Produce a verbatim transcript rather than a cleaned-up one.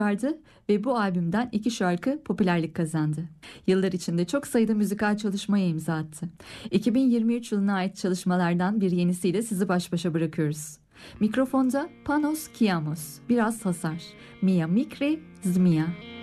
vardı ve bu albümden iki şarkı popülerlik kazandı. Yıllar içinde çok sayıda müzikal çalışmaya imza attı. iki bin yirmi üç yılına ait çalışmalardan bir yenisiyle sizi baş başa bırakıyoruz. Mikrofonda Panos Kiamos, biraz hasar, Mia Mikri Zmia.